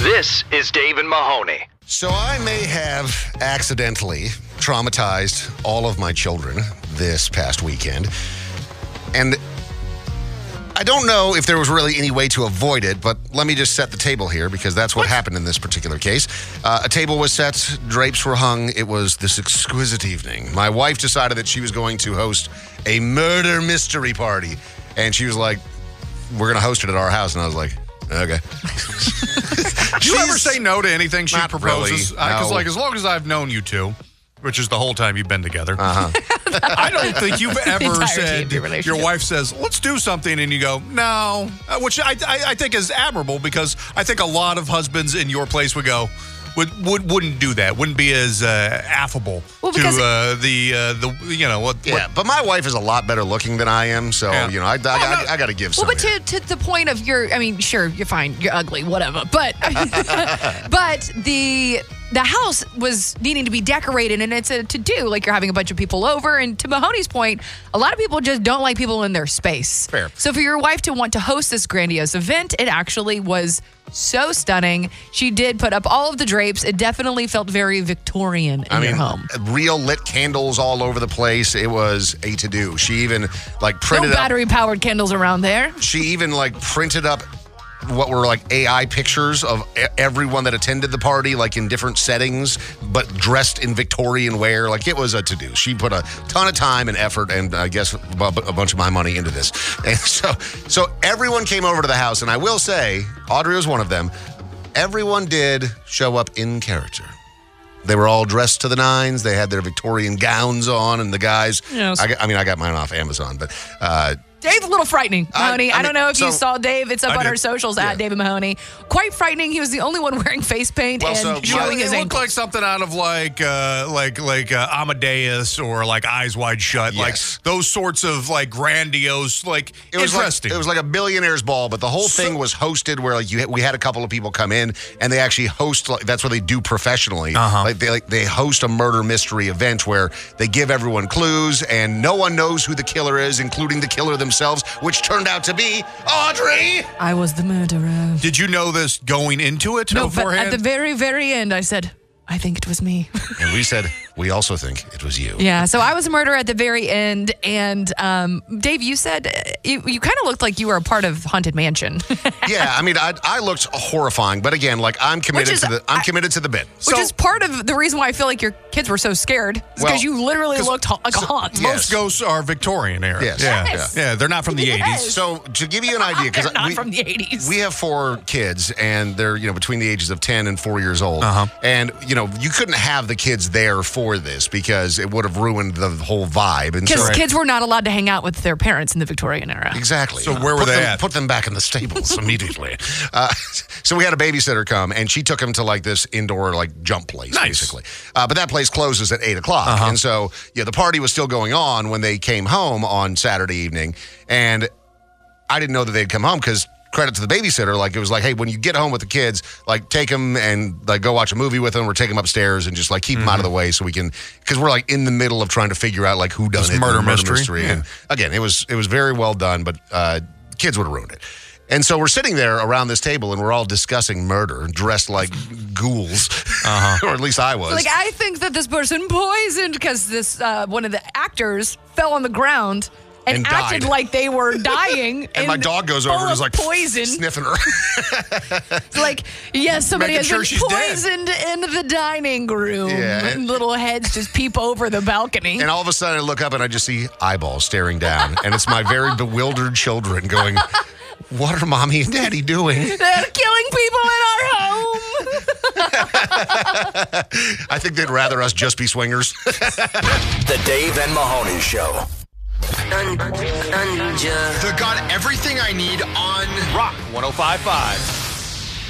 This is Dave and Mahoney. So I may have accidentally traumatized all of my children this past weekend. And I don't know if there was really any way to avoid it, but let me just set the table here because that's what happened in this particular case. A table was set, drapes were hung. It was this exquisite evening. My wife decided that she was going to host a murder mystery party. And she was like, we're going to host it at our house. And I was like, okay. Do you ever say no to anything she Not proposes? really, no. Because as long as I've known you two, which is the whole time you've been together, I don't think you've ever entirety said, of your relationship. your wife says, let's do something, and you go, no, which I think is admirable because I think a lot of husbands in your place would go, wouldn't do that, wouldn't be as affable Well, to because- Yeah, but my wife is a lot better looking than I am, so, Yeah. I got to give some. Well, but to the point of sure, you're fine, you're ugly, whatever. But but the house was needing to be decorated, and it's a to-do. Like, you're having a bunch of people over, and to Mahoney's point, a lot of people just don't like people in their space. Fair. So for your wife to want to host this grandiose event, it actually was so stunning. She did put up all of the drapes. It definitely felt very Victorian in your home. Real lit candles all over the place. It was a to-do. She even, No printed up. battery-powered candles around there. She even, printed up what were, AI pictures of everyone that attended the party, in different settings, but dressed in Victorian wear. It was a to-do. She put a ton of time and effort and, I guess, a bunch of my money into this. And so everyone came over to the house, and I will say, Audrey was one of them. Everyone did show up in character. They were all dressed to the nines. They had their Victorian gowns on, and the guys. Yes. I got mine off Amazon, but Dave's a little frightening, Mahoney. I don't know if you so- saw Dave. It's up I on did. our socials Yeah. at David Mahoney. Quite frightening. He was the only one wearing face paint Well, and so- showing his it looked ankles. like something out of Amadeus or Eyes Wide Shut, Yes. those sorts of grandiose, it was interesting. it was like a billionaire's ball, but the whole thing was hosted where we had a couple of people come in and they actually host that's what they do professionally. They host a murder mystery event where they give everyone clues and no one knows who the killer is, including the killer themselves, which turned out to be Audrey. I was the murderer. Did you know this going into it No, but beforehand? at the very, very end, I said, I think it was me. And we said we also think it was you. Yeah, so I was a murderer at the very end. And Dave, you said you kind of looked like you were a part of Haunted Mansion. Yeah, I looked horrifying, but again, I'm committed is- I'm committed to the bit. Which is part of the reason why I feel like your kids were so scared. Because Well, you literally looked like a haunt. yeah. Most ghosts are Victorian era. Yes. Yeah. Yes. Yeah, they're not from the Yes. 80s. So to give you an idea, They're not from the 80s. We have 4 kids, and they're between the ages of 10 and 4 years old. And you couldn't have the kids there for this because it would have ruined the whole vibe. And Because so, kids were not allowed to hang out with their parents in the Victorian era. exactly. So where were Put they them- at? Put them back in the stables immediately. So we had a babysitter come, and she took him to this indoor jump place, Nice. basically. But that place closes at 8:00, and so the party was still going on when they came home on Saturday evening, and I didn't know that they'd come home because. Credit to the babysitter, it was hey, when you get home with the kids, take them and go watch a movie with them or take them upstairs and just keep them out of the way so we can, because we're in the middle of trying to figure out who done This it. murder the mystery. Yeah. And again, it was very well done, but kids would have ruined it. And so we're sitting there around this table and we're all discussing murder, dressed like ghouls, or at least I was. I think that this person poisoned because this one of the actors fell on the ground and acted died. like they were dying. and my dog goes over and is poison. sniffing her. Yes, somebody Making has sure been she's dead. poisoned in the dining room. Yeah. And little heads just peep over the balcony. And all of a sudden I look up and I just see eyeballs staring down. And it's my very bewildered children going, what are mommy and daddy doing? They're killing people in our home. I think they'd rather us just be swingers. The Dave and Mahoney Show. They got everything I need on Rock 105.5.